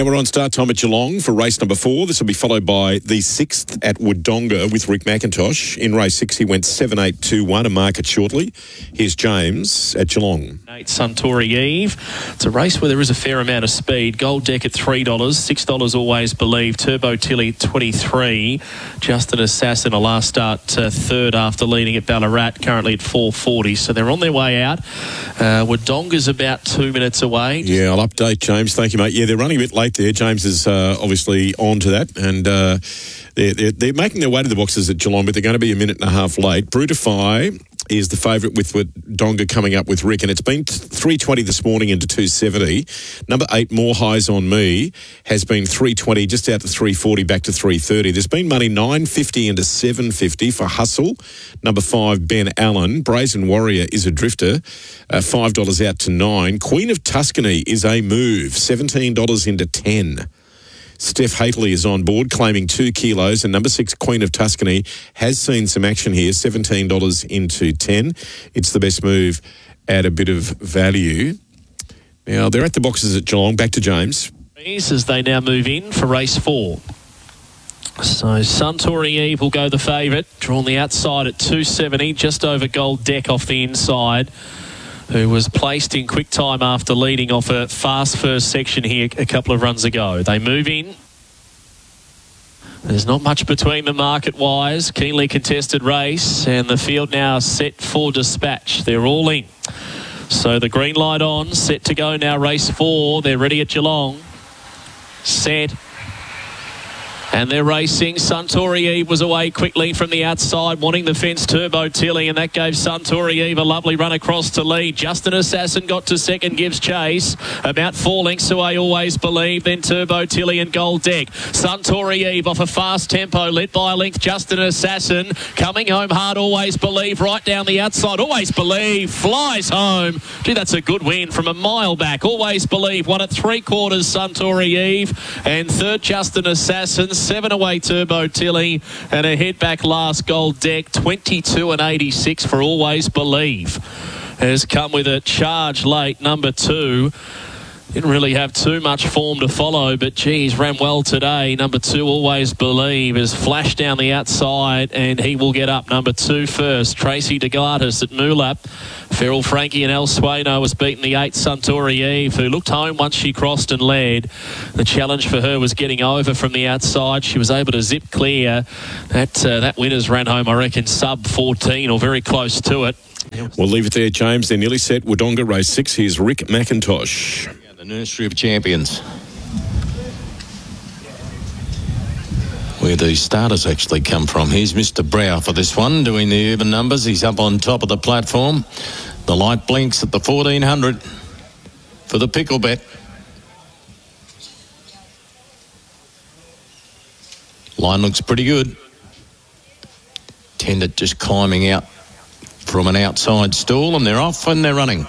Now we're on start time at Geelong for race number 4. This will be followed by the 6th at Wodonga with Rick McIntosh. In race 6, he went 7-8-2-1, a market shortly. Here's James at Geelong. Suntory Eve. It's a race where there is a fair amount of speed. Gold Deck at $3, $6 Always Believe. Turbo Tilly at $23. Justin Assassin, a last start third after leading at Ballarat, currently at $4.40. So they're on their way out. Wodonga's about 2 minutes away. Yeah, I'll update James. Thank you, mate. Yeah, they're running a bit late there. James is obviously on to that, and they're making their way to the boxes at Geelong, but they're going to be a minute and a half late. Brutify is the favourite with Wodonga coming up with Rick, and it's been 320 this morning into 270. Number 8, More Highs on Me, has been 320 just out to 340 back to 330. There's been money 950 into 750 for Hustle. Number 5, Ben Allen. Brazen Warrior is a drifter, $5 out to 9. Queen of Tuscany is a move, $17 into 10. Steph Hateley is on board, claiming 2 kilos, and number 6, Queen of Tuscany, has seen some action here, $17 into 10. It's the best move at a bit of value. Now, they're at the boxes at Geelong. Back to James. As they now move in for race 4. So Suntory Eve will go the favourite, drawn the outside at 270, just over Gold Deck off the inside, who was placed in quick time after leading off a fast first section here a couple of runs ago. They move in. There's not much between them market-wise. Keenly contested race, and the field now set for dispatch. They're all in. So the green light on, set to go now, race 4. They're ready at Geelong. Set. And they're racing. Suntory Eve was away quickly from the outside, wanting the fence Turbo Tilly, and that gave Suntory Eve a lovely run across to lead. Justin Assassin got to second, gives chase. About 4 lengths away, Always Believe, then Turbo Tilly and Gold Deck. Suntory Eve off a fast tempo, led by a length, Justin Assassin. Coming home hard, Always Believe, right down the outside. Always Believe flies home. Gee, that's a good win from a mile back. Always Believe, 1 3/4, Suntory Eve. And third, Justin Assassin. 7 away, Turbo Tilly, and a head back last, Gold Deck, 22 and 86 for Always Believe. Has come with a charge late, number 2. Didn't really have too much form to follow, but geez, ran well today. Number 2, Always Believe, has flashed down the outside, and he will get up. Number 2 first, Tracy DeGlatis at Moolap. Feral Frankie and El Sueno was beating the 8, Suntory Eve, who looked home once she crossed and led. The challenge for her was getting over from the outside. She was able to zip clear. That winner's ran home, I reckon, sub 14 or very close to it. We'll leave it there, James. They're nearly set. Wodonga race 6. Here's Rick McIntosh. The Nursery of Champions, where the starters actually come from. Here's Mr. Brow for this one, doing the even numbers. He's up on top of the platform. The light blinks at the 1400 for the pickle bet. Line looks pretty good. Tended just climbing out from an outside stall, and they're off and they're running.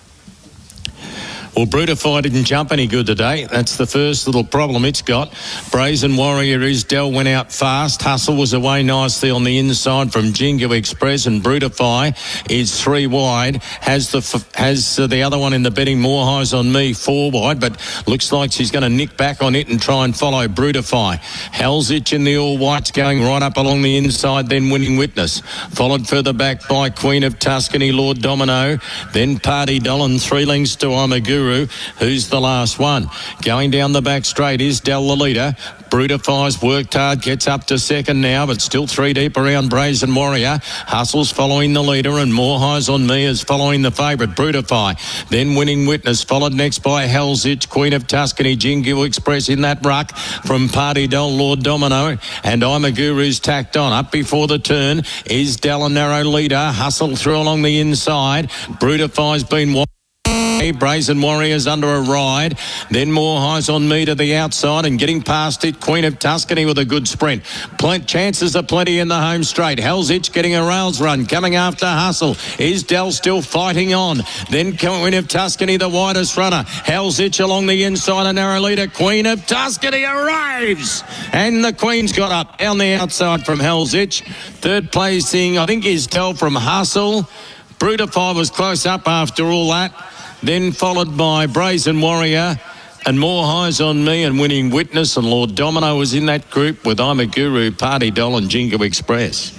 Well, Brutify didn't jump any good today. That's the first little problem it's got. Brazen Warrior Isdell went out fast. Hustle was away nicely on the inside from Jingo Express, and Brutify is 3 wide. Has the other one in the betting, More Highs on Me, 4 wide, but looks like she's going to nick back on it and try and follow Brutify. Hellsitch in the all whites going right up along the inside, then Winning Witness. Followed further back by Queen of Tuscany, Lord Domino, then Party Dolan, 3 lengths to I'm a Guru, who's the last one. Going down the back straight is Del the leader. Brutify's worked hard, gets up to second now, but still 3 deep around Brazen Warrior. Hustle's following the leader, and More Highs on Me is following the favourite, Brutify. Then Winning Witness, followed next by Hellsitch, Queen of Tuscany, Jingu Express in that ruck from Party Doll, Lord Domino, and I'm a Guru's tacked on. Up before the turn is Del a narrow leader. Hustle through along the inside. Brutify's been wide. Brazen Warriors under a ride, then More Highs on Me to the outside, and getting past it, Queen of Tuscany with a good sprint. Chances are plenty in the home straight. Hellsitch getting a rails run, coming after Hustle. Is Dell still fighting on? Then Queen of Tuscany, the widest runner. Hellsitch along the inside, a narrow leader. Queen of Tuscany arrives, and the Queen's got up on the outside from Hellsitch. Third placing, I think, is Dell from Hustle. Brutify was close up after all that. Then followed by Brazen Warrior, and More Highs on Me and Winning Witness, and Lord Domino was in that group with I'm a Guru, Party Doll and Jingo Express.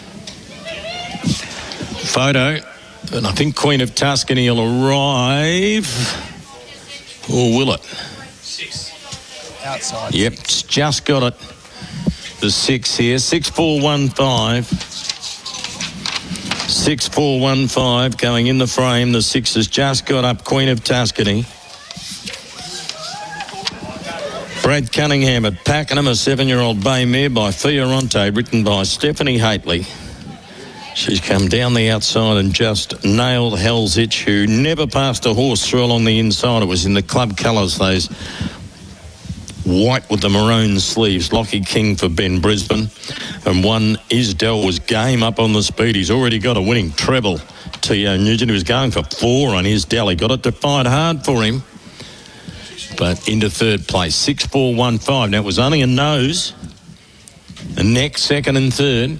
Photo, and I think Queen of Tuscany will arrive, or will it? 6 outside. Yep, it's just got it. The 6 here, 6415. 6415 going in the frame. The 6 has just got up, Queen of Tuscany. Brad Cunningham at Pakenham, a 7-year-old bay mare by Fioronte, written by Stephanie Haitley. She's come down the outside and just nailed Hell's Itch, who never passed a horse through along the inside. It was in the club colours, those white with the maroon sleeves. Lockie King for Ben Brisbane. And one Isdell was game up on the speed. He's already got a winning treble. T.O. Nugent, who was going for 4 on Isdell. He got it to fight hard for him. But into third place, 6-4-1-5. Now, it was only a nose. A neck, second and third.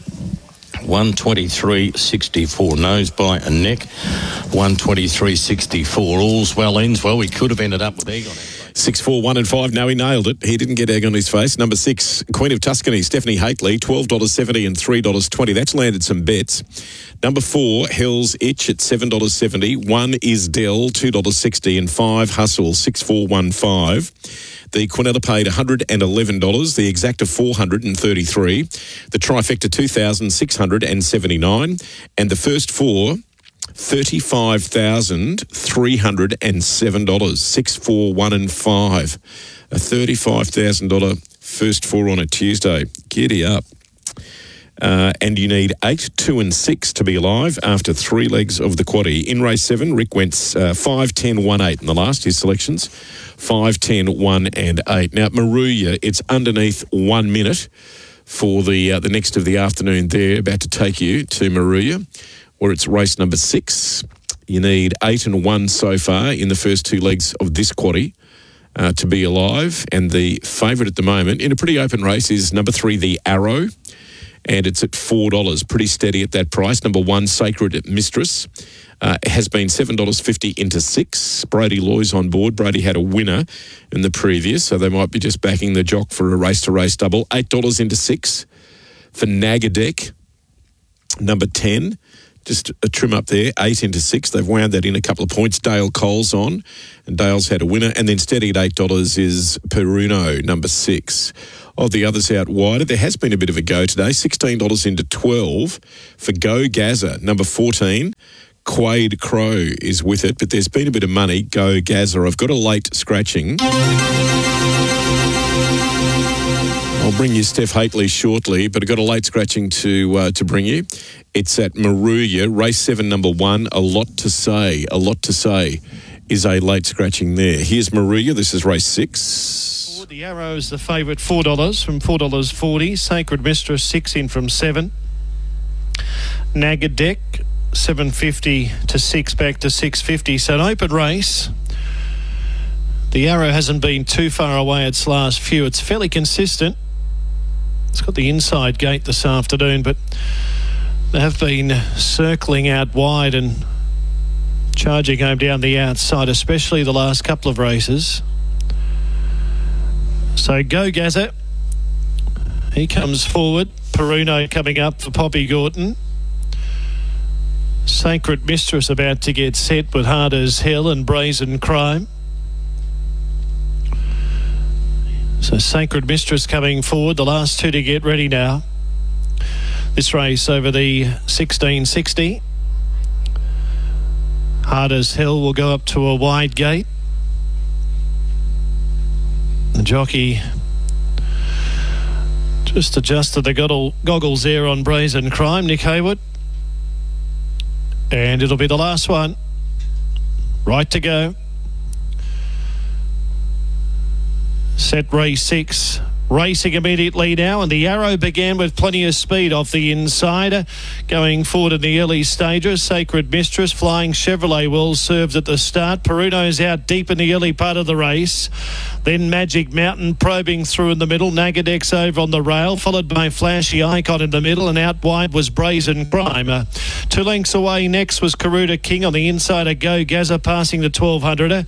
123.64. Nose by a neck. 123.64. All's well ends well. We could have ended up with egg on it. 6, 4, 1 and 5. No, he nailed it. He didn't get egg on his face. Number 6, Queen of Tuscany, Stephanie Haitley, $12.70 and $3.20. That's landed some bets. Number 4, Hell's Itch at $7.70. 1 is Dell, $2.60 and 5 Hustle, 6415. The Quinella paid $111. The Exacta $433. The Trifecta $2,679. And the first 4, $35,307. 6, 4, 1 and 5. A $35,000 first 4 on a Tuesday. Giddy up. And you need 8, 2 and 6 to be alive after 3 legs of the quaddie. In race 7, Rick went 5, 10, 1, 8 in the last, his selections. 5, 10, 1 and 8. Now, Maruya, it's underneath 1 minute for the next of the afternoon there, about to take you to Maruya, where it's race number 6. You need 8 and 1 so far in the first 2 legs of this quaddie to be alive. And the favourite at the moment, in a pretty open race, is number 3, The Arrow. And it's at $4, pretty steady at that price. Number 1, Sacred Mistress, has been $7.50 into 6. Brady Loy's on board. Brady had a winner in the previous, so they might be just backing the jock for a race-to-race double. $8 into 6 for Nagadek, number 10. Just a trim up there, 8 into 6. They've wound that in a couple of points. Dale Cole's on, and Dale's had a winner. And then steady at $8 is Peruno, number 6. Of the others out wider, there has been a bit of a go today. $16 into 12 for Go Gaza, number 14. Quade Crow is with it, but there's been a bit of money. Go Gaza. I've got a late scratching. I'll bring you Steph Haitley shortly, but I've got a late scratching to bring you. It's at Maruya, race 7, number 1. A lot to say is a late scratching there. Here's Maruya. This is race 6. The Arrow is the favourite, $4 from $4.40. Sacred Mistress, 6 in from 7. Nagadek, $7.50 to 6, back to $6.50. So an open race. The Arrow hasn't been too far away its last few. It's fairly consistent. It's got the inside gate this afternoon, but they have been circling out wide and charging home down the outside, especially the last couple of races. So Go Gaza, he comes forward. Peruno coming up for Poppy Gorton. Sacred Mistress about to get set with Hard as Hell and Brazen Crime. So Sacred Mistress coming forward, the last 2 to get ready now. This race over the 1660. Hard as Hell will go up to a wide gate. The jockey just adjusted the goggles there on Brazen Crime, Nick Hayward. And it'll be the last one. Right to go. Set race 6. Racing immediately now, and the Arrow began with plenty of speed off the inside. Going forward in the early stages, Sacred Mistress, Flying Chevrolet well served at the start. Peruno's out deep in the early part of the race. Then Magic Mountain probing through in the middle. Nagadek's over on the rail, followed by Flashy Icon in the middle, and out wide was Brazen Crime. 2 lengths away next was Karuta King on the inside of Go Gaza, passing the 1200.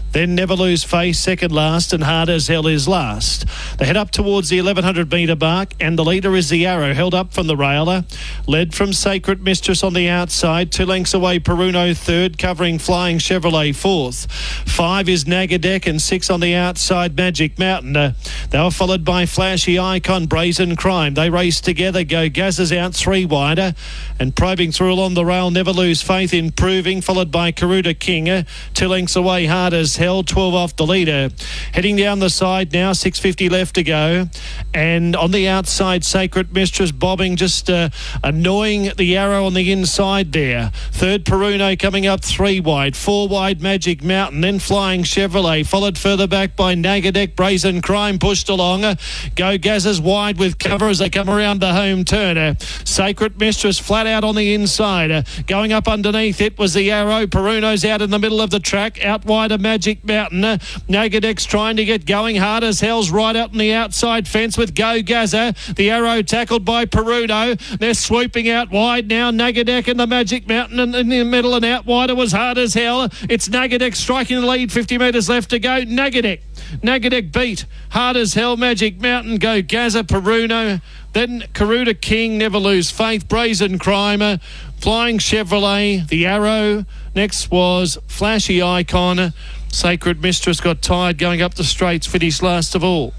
Then Never Lose Faith second last, and Hard As Hell is last. They head up towards the 1100 metre mark, and the leader is the Arrow, held up from the railer. Led from Sacred Mistress on the outside. 2 lengths away, Peruno third, covering Flying Chevrolet fourth. 5 is Nagadek, and 6 on the outside, Magic Mountain. They were followed by Flashy Icon, Brazen Crime. They race together. Go Gazza's out 3 wider, and probing through along the rail, Never Lose Faith improving, followed by Karuta King. 2 lengths away, Hard As Hell, 12 off the leader. Heading down the side now, 6.50 left to go. And on the outside, Sacred Mistress bobbing, just annoying the Arrow on the inside there. Third, Peruno coming up 3 wide. 4 wide, Magic Mountain. Then Flying Chevrolet, followed further back by Nagadek. Brazen Crime pushed along. Go Gazza's wide with cover as they come around the home turner. Sacred Mistress flat out on the inside. Going up underneath it was the Arrow. Peruno's out in the middle of the track. Out wide of Magic Mountain. Nagadek's trying to get going. Hard As Hell's right up on the outside fence with Go Gazza. The Arrow tackled by Peruno. They're swooping out wide now. Nagadek and the Magic Mountain in the middle, and out wider was Hard As Hell. It's Nagadek striking the lead. 50 metres left to go. Nagadek beat Hard As Hell, Magic Mountain, Go Gazza, Peruno. Then Karuta King, Never Lose Faith, Brazen Crime, Flying Chevrolet, the Arrow. Next was Flashy Icon. Sacred Mistress got tired going up the straights, finished last of all.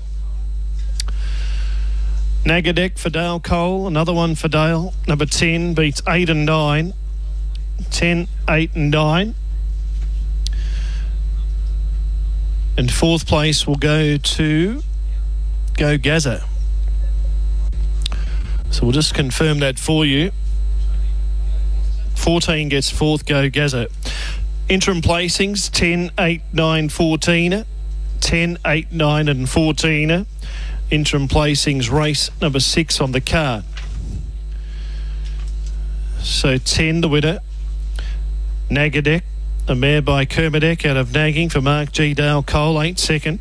Nagadek for Dale Cole, another one for Dale. Number 10 beats 8 and 9. 10, 8 and 9. And 4th place will go to Go Gazza. So we'll just confirm that for you. 14 gets 4th, Go Gazza. Interim placings, 10, 8, 9, 14. 10, 8, 9 and 14. Interim placings, race number 6 on the card. So 10, the winner. Nagadek, a mare by Kermadec out of Nagging for Mark G. Dale Cole, 8 second.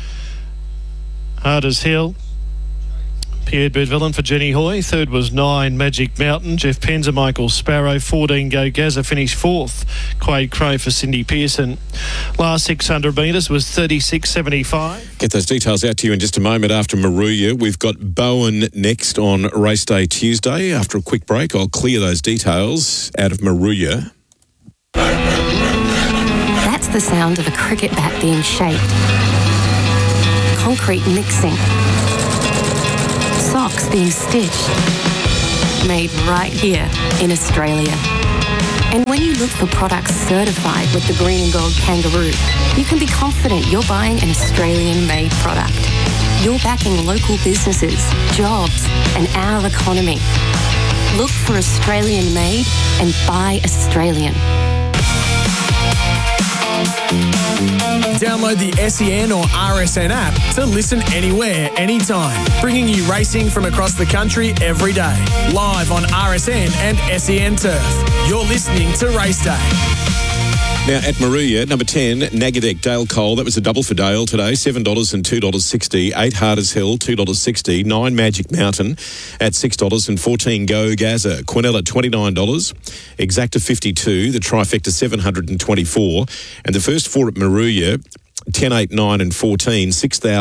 Hard As Hell, Pierre Bedvillan for Jenny Hoy. 3rd was 9, Magic Mountain. Jeff Penza, Michael Sparrow. 14, Go Gazza, finished 4th. Quade Crow for Cindy Pearson. Last 600 metres was 36.75. Get those details out to you in just a moment after Maruya. We've got Bowen next on Race Day Tuesday. After a quick break, I'll clear those details out of Maruya. That's the sound of a cricket bat being shaped. Concrete mixing. Socks being stitched. Made right here in Australia. And when you look for products certified with the Green and Gold Kangaroo, you can be confident you're buying an Australian-made product. You're backing local businesses, jobs, and our economy. Look for Australian-made and buy Australian. Download the SEN or RSN app to listen anywhere, anytime, bringing you racing from across the country every day. Live on RSN and SEN Turf. You're listening to Race Day. Now at Maruya, number 10, Nagadek, Dale Cole. That was a double for Dale today. $7 and $2.60. 8 Hard As Hell, $2.60. 9 Magic Mountain at $6 and 14 Go Gazza. Quinella, $29. Exacta, $52. The trifecta, $724. And the first 4 at Maruya, 10, 8, 9 and 14,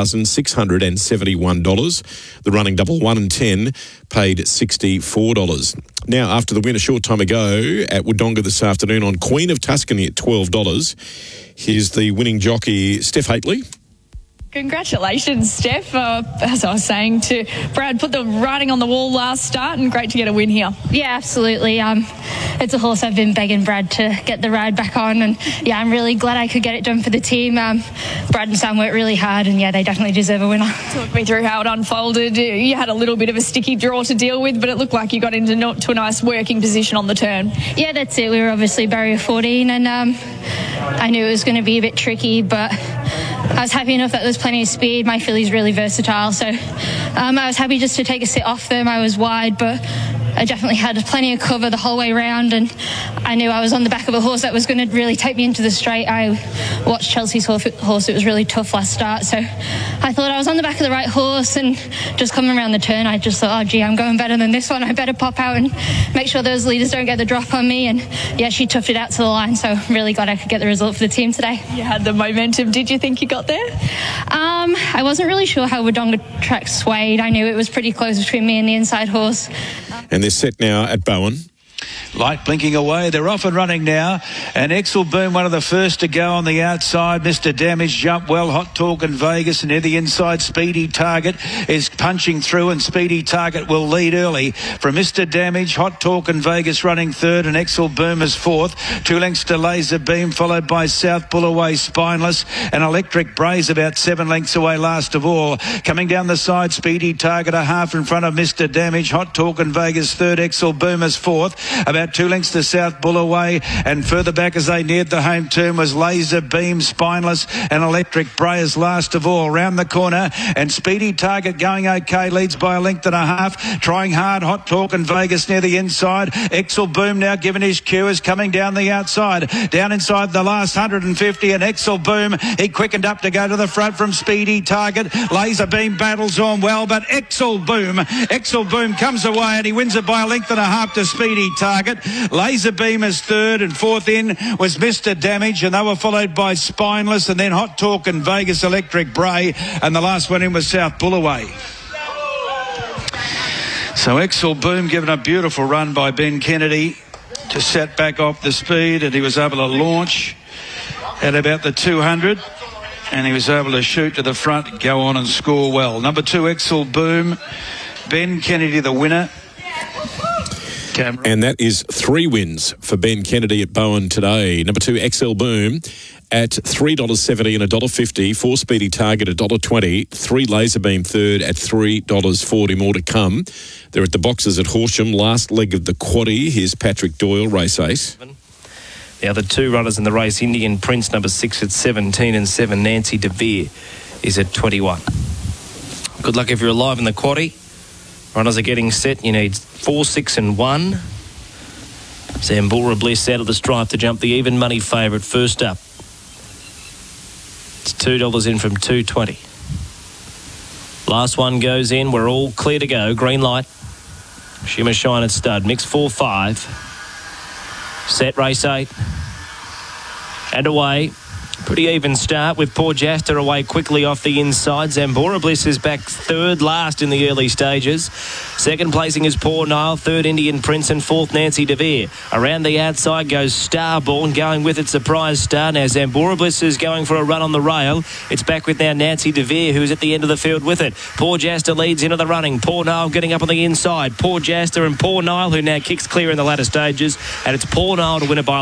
$6,671. The running double 1 and 10 paid $64. Now, after the win a short time ago at Wodonga this afternoon on Queen of Tuscany at $12, here's the winning jockey, Steph Haitley. Congratulations, Steph. As I was saying to Brad, put the writing on the wall last start, and great to get a win here. Yeah, absolutely. It's a horse I've been begging Brad to get the ride back on, and yeah, I'm really glad I could get it done for the team. Brad and Sam worked really hard, and yeah, they definitely deserve a winner. Talk me through how it unfolded. You had a little bit of a sticky draw to deal with, but it looked like you got into a nice working position on the turn. Yeah, that's it. We were obviously barrier 14, and I knew it was going to be a bit tricky, but I was happy enough that there was plenty of speed. My filly's really versatile, so I was happy just to take a sit off them. I was wide, but I definitely had plenty of cover the whole way round, and I knew I was on the back of a horse that was going to really take me into the straight. I watched Chelsea's horse. It was really tough last start, so I thought I was on the back of the right horse, and just coming around the turn, I just thought, oh gee, I'm going better than this one. I better pop out and make sure those leaders don't get the drop on me. And yeah, she toughed it out to the line, so really glad I could get the result for the team today. You had the momentum. Did you think you got there? I wasn't really sure how Wodonga track swayed. I knew it was pretty close between me and the inside horse. And they're set now at Bowen. Light blinking away. They're off and running now. And Excel Boom, one of the first to go on the outside. Mr. Damage jumped well. Hot Talk and Vegas. And near the inside, Speedy Target is punching through. And Speedy Target will lead early from Mr. Damage. Hot Talk and Vegas running third. And Excel Boom is fourth. 2 lengths to Laser Beam, followed by South Bullaway, Spineless. And Electric Braze about 7 lengths away last of all. Coming down the side, Speedy Target a half in front of Mr. Damage. Hot Talk and Vegas third. Excel Boom is fourth. About 2 lengths to South Bullaway, and further back as they neared the home turn was Laser Beam, Spineless and Electric Braze last of all. Round the corner, and Speedy Target going okay, leads by a length and a half, trying hard. Hot Talk and Vegas near the inside. Excel Boom now given his cue is coming down the outside, down inside the last 150, and Excel Boom, he quickened up to go to the front from Speedy Target. Laser Beam battles on well, but Excel Boom comes away and he wins it by a length and a half to Speedy Target. Laser Beam is third, and fourth in was Mr. Damage, and they were followed by Spineless and then Hot Talk and Vegas Electric Bray, and the last one in was South Bullaway. So Excel Boom given a beautiful run by Ben Kennedy to set back off the speed, and he was able to launch at about the 200, and he was able to shoot to the front, go on and score well. Number 2, Excel Boom, Ben Kennedy the winner. And that is 3 wins for Ben Kennedy at Bowen today. Number 2, XL Boom at $3.70 and $1.50. 4 Speedy Target at $1.20. 3 Laser Beam third at $3.40. More to come. They're at the boxes at Horsham. Last leg of the quaddie. Here's Patrick Doyle, race ace. The other 2 runners in the race, Indian Prince, number 6 at 17 and 7. Nancy DeVere is at 21. Good luck if you're alive in the quaddie. Runners are getting set. You need 4, 6 and 1. Zambora Bliss out of the stripe to jump the even money favourite first up. It's $2 in from $2.20. Last one goes in. We're all clear to go. Green light. Shimmer Shine at stud. Mix 4-5. Set race 8. And away. Pretty even start with Poor Jaster away quickly off the inside. Zambora Bliss is back third last in the early stages. Second placing is Poor Nile. Third Indian Prince, and fourth Nancy DeVere. Around the outside goes Starborn, going with its Surprise Star. Now Zambora Bliss is going for a run on the rail. It's back with now Nancy DeVere, who's at the end of the field with it. Poor Jaster leads into the running. Poor Nile getting up on the inside. Poor Jaster and Poor Nile, who now kicks clear in the latter stages. And it's Poor Nile to win it by